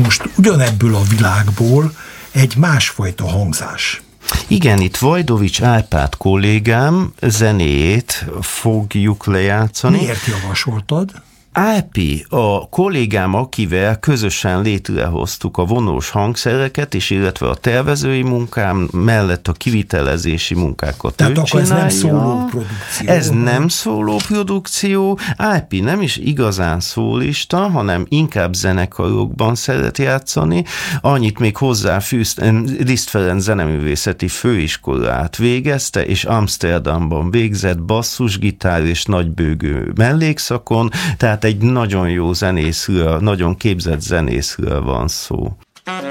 most ugyanebből a világból egy másfajta hangzás. Igen, itt Vajdovics Árpád kollégám zenéjét fogjuk lejátszani. Miért javasoltad? Árpi, a kollégám, akivel közösen létrehoztuk a vonós hangszereket, és illetve a tervezői munkám mellett a kivitelezési munkákat tehát ő akkor csinálja. ez nem szólóprodukció. Ez nem szólóprodukció. Árpi nem is igazán szólista, hanem inkább zenekarokban szeret játszani. Annyit még hozzáfűzt, Liszt Ferenc zeneművészeti főiskolát végezte, és Amsterdamban végzett basszusgitár és nagybőgő mellékszakon, tehát egy nagyon jó zenészről, nagyon képzett zenészről van szó.